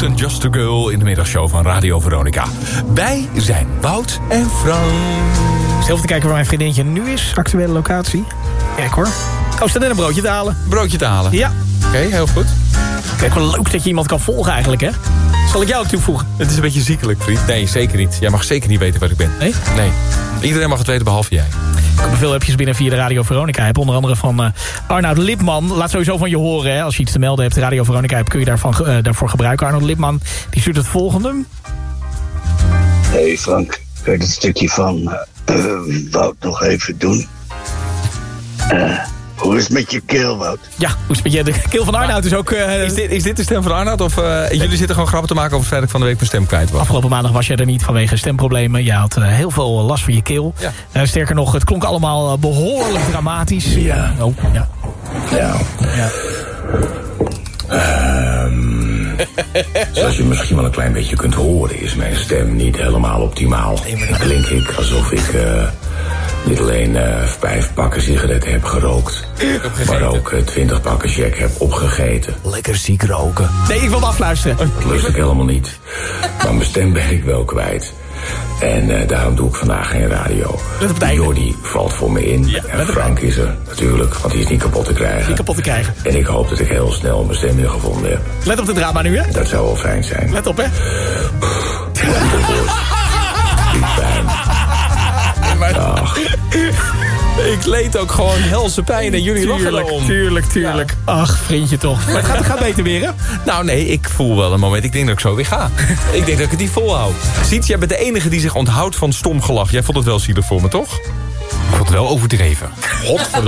en Just a Girl in de middagshow van Radio Veronica. Wij zijn Wout en Frank. Zelf te kijken waar mijn vriendinnetje nu is. Actuele locatie. Kijk hoor. Oh, staat net een broodje te halen. Broodje te halen? Ja. Oké, heel goed. Kijk, wel leuk dat je iemand kan volgen eigenlijk, hè? Zal ik jou ook toevoegen? Het is een beetje ziekelijk, vriend. Nee, zeker niet. Jij mag zeker niet weten wat ik ben. Nee? Nee. Iedereen mag het weten, behalve jij. Ik heb veel appjes binnen via de Radio Veronica app. Onder andere van Arnoud Lipman. Laat sowieso van je horen, hè. Als je iets te melden hebt, de Radio Veronica app kun je daarvoor gebruiken. Arnoud Lipman, die stuurt het volgende. Hey Frank, kun je dat stukje van Wout nog even doen? Hoe is het met je keel, Wout? Ja, hoe is het met je? De keel van Arnoud is ook... Is dit de stem van Arnoud? Of jullie zitten gewoon grappen te maken over het feit dat ik van de week mijn stem kwijt was? Afgelopen maandag was jij er niet vanwege stemproblemen. Je had heel veel last van je keel. Ja. Sterker nog, het klonk allemaal behoorlijk dramatisch. Ja. Oh, ja. Ja. Zoals je misschien wel een klein beetje kunt horen, is mijn stem niet helemaal optimaal. Dan klink ik alsof ik niet alleen 5 pakken sigaretten heb gerookt, maar ook 20 pakken Jack heb opgegeten. Lekker ziek roken. Nee, ik wil afluisteren. Dat lust ik helemaal niet. Maar mijn stem ben ik wel kwijt. En daarom doe ik vandaag geen radio. Jordi valt voor me in. Ja, en Frank is er natuurlijk, want die is niet kapot te krijgen. Niet kapot te krijgen. En ik hoop dat ik heel snel mijn stem weer gevonden heb. Let op de drama nu, hè? Dat zou wel fijn zijn. Let op, hè? Ach. Ik leed ook gewoon helse pijn en jullie lachen erom. Tuurlijk. Ja. Ach, vriendje toch. Maar het gaat beter weer, hè? Nou nee, ik voel wel een moment. Ik denk dat ik zo weer ga. Ik denk dat ik het niet volhoud. Siets, jij bent de enige die zich onthoudt van stom gelach. Jij vond het wel zielig voor me, toch? Ik vond het wel overdreven. Godverdomme.